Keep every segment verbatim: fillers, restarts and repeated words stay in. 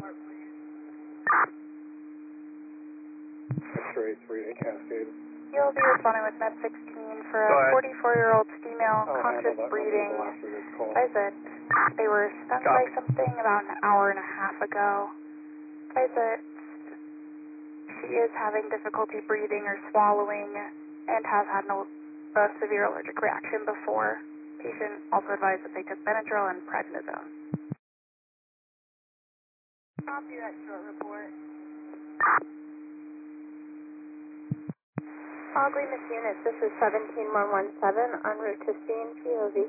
X-ray three at Cascade. You'll be responding with med sixteen for Go a ahead. forty-four-year-old female, I'll conscious handle that breathing. one after this call. Visit. They were stung by Copy. something about an hour and a half ago. Visit. She is having difficulty breathing or swallowing and has had no, a severe allergic reaction before. Patient also advised that they took Benadryl and prednisone. Copy that short report. Augley Miss Eunice, this is seventeen one one seven en route to scene, P O V.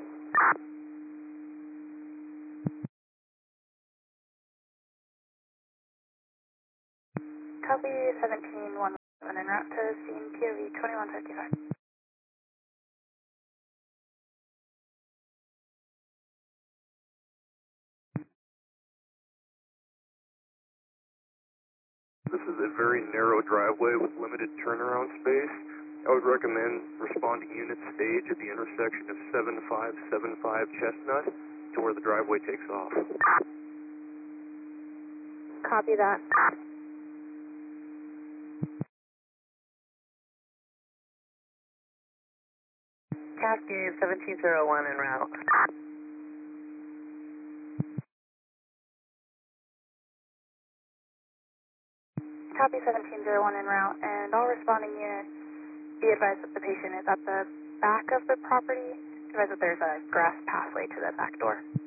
Copy seventeen one one seven en route to scene, P O V twenty-one fifty-five. This is a very narrow driveway with limited turnaround space. I would recommend responding units stage at the intersection of seven five seven five Chestnut to where the driveway takes off. Copy that. Cascade seventeen zero one en route. Copy seventeen zero one en route, and all responding units be advised that the patient is at the back of the property. Advise that there's a grass pathway to the back door.